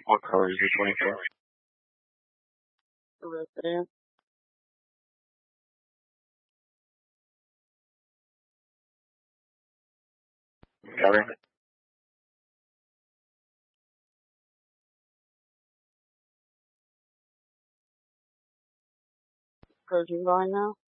What color is your 24? The resident. Cover. Purging line now.